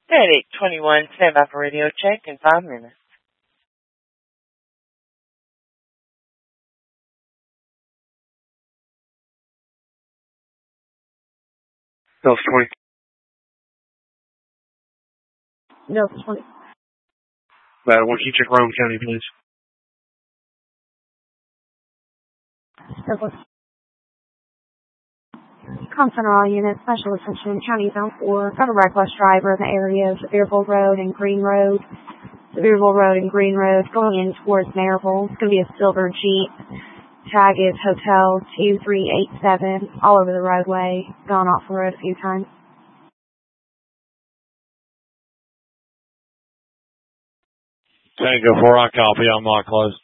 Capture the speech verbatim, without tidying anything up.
At eight twenty-one, stand by for radio check in five minutes. Delta twenty. Delta twenty. Ladder one, can you check Rome County, please? Delta. Constant all units, special attention, County Zone four. Got a reckless driver in the area of Sevierville Road and Green Road. Sevierville Road and Green Road going in towards Maryville. It's going to be a silver Jeep. Tag is Hotel two three eight seven. All over the roadway. Gone off the road a few times. Tango four, I copy. I'm not close.